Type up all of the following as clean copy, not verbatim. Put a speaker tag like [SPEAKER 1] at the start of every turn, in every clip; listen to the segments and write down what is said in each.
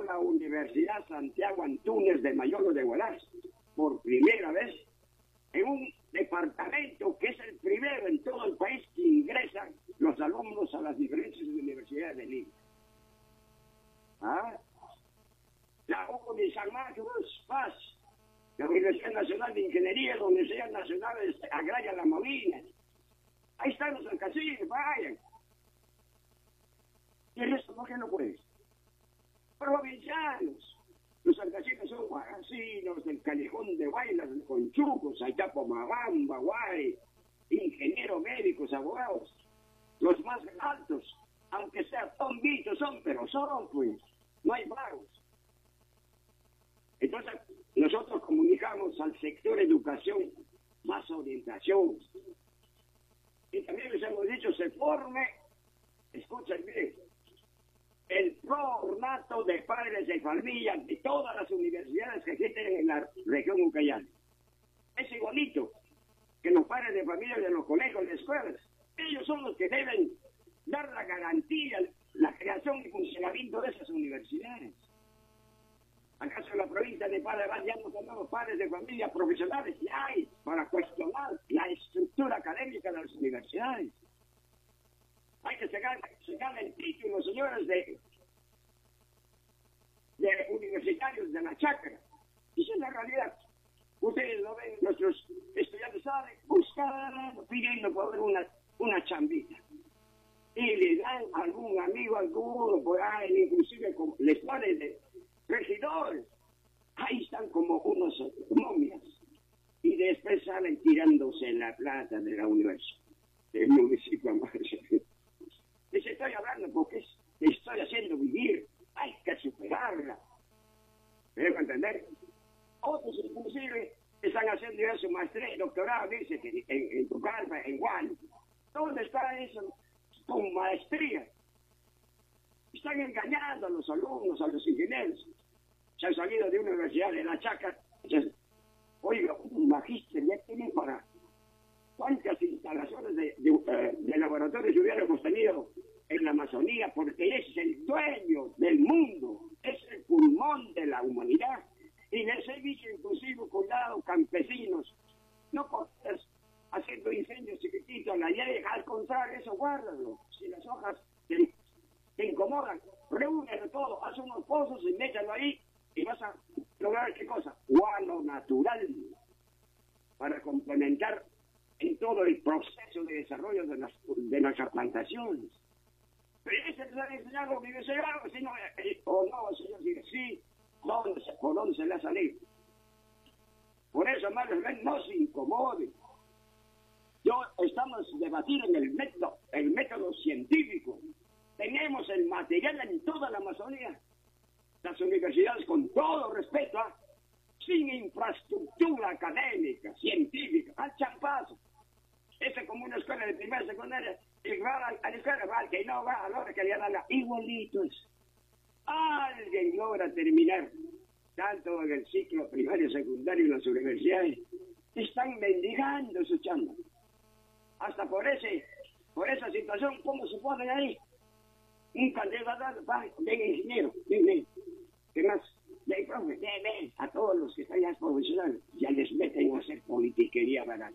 [SPEAKER 1] la Universidad Santiago Antúnez de Mayor de Huaraz, por primera vez, en un departamento que es el primero en todo el país que ingresan los alumnos a las diferentes universidades de Lima. ¿Ah? La U de San Marcos, Paz, la Universidad Nacional de Ingeniería, la Universidad Nacional Agraria La Molina. Ahí están los alcacines, vayan. ¿Y el resto por qué no puede? Provincianos. Los alcacines son guaracinos, del Callejón de Bailas, de Conchucos, Ayapomabamba, Guay, ingenieros, médicos, abogados. Los más altos, aunque sean tonguitos, son, pero son, pues, no hay vagos. Entonces, nosotros comunicamos al sector educación más orientación. Y también les hemos dicho, se forme, escuchen bien, el pro-ornato de padres de familia de todas las universidades que existen en la región Ucayali. Es igualito que los padres de familia de los colegios, de escuelas. Ellos son los que deben dar la garantía, la creación y funcionamiento de esas universidades. ¿Acaso en la provincia de Panamá ya no tenemos padres de familia profesionales? Ya hay para cuestionar la estructura académica de las universidades. Hay que sacar el título, señores, de universitarios de la chacra. Y esa es la realidad. Ustedes lo ven, nuestros estudiantes saben, buscar, pidiendo por una chambita. Y le dan a algún amigo, alguno por ahí, inclusive les ponen de regidores. Ahí están como unos momias. Y después salen tirándose en la plata de la universidad, del municipio. Les estoy hablando porque estoy haciendo vivir. Hay que superarla. ¿Me dejo entender? Otros inclusive están haciendo ya su maestría, doctorado, dice que en tu casa, en Guan. ¿Dónde está eso? Con maestría. Están engañando a los alumnos, a los ingenieros. Se han salido de una universidad de la Chaca. Oiga, un magíster ya tiene para cuántas instalaciones de laboratorios hubiéramos tenido en la Amazonía, porque es el dueño del mundo, es el pulmón de la humanidad. Y les he dicho inclusive, cuidado, campesinos, no cortes haciendo incendios chiquititos, la ley, al contrario, eso guárdalo. Si las hojas te incomodan, reúnelo todo, haz unos pozos y métalo ahí y vas a lograr ¿qué cosa? Guano natural para complementar en todo el proceso de desarrollo de nuestras plantaciones. Pero ese les ha enseñado a vivir si no, o no, señor, sí, ¿por dónde se le ha salido? Por eso, hermanos, no se incomoden. Estamos debatiendo en el método científico. Tenemos el material en toda la Amazonía. Las universidades, con todo respeto, sin infraestructura académica, científica, al champazo. Esa es como una escuela de primaria, secundaria, y va a la escuela, va, que no va, a la hora que le dan igualitos. Alguien logra terminar, tanto en el ciclo primario, secundario y las universidades, están mendigando su chamba. Hasta por esa situación, ¿cómo se ponen ahí? Un candidato, ven ingeniero, ven. ¿Qué más? Ven, profe, ven. A todos los que están ya profesionales, ya les meten a hacer politiquería barata.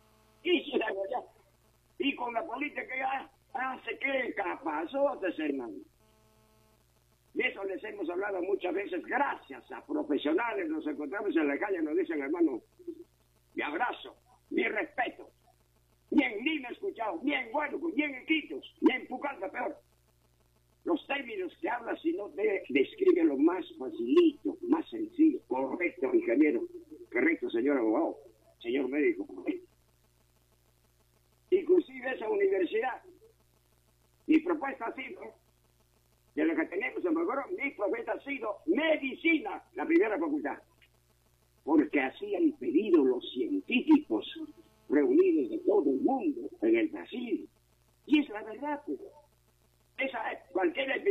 [SPEAKER 1] Y con la política ya se creen capazotes, hermano. De eso les hemos hablado muchas veces, gracias a profesionales, nos encontramos en la calle, nos dicen, hermano, mi abrazo, mi respeto. Ni en Lima he escuchado, ni en Huánuco, ni en Iquitos, ni en Pucallpa, peor. Los términos que habla, si no describe lo más facilito, más sencillo, correcto, ingeniero, correcto, señor abogado, señor médico, correcto. Inclusive esa universidad, mi propuesta ha sido, de lo que tenemos en Bogotá, mi propuesta ha sido medicina, la primera facultad, porque así han pedido los científicos reunidos de todo el mundo en el Brasil, y es la verdad, pues. Cualquier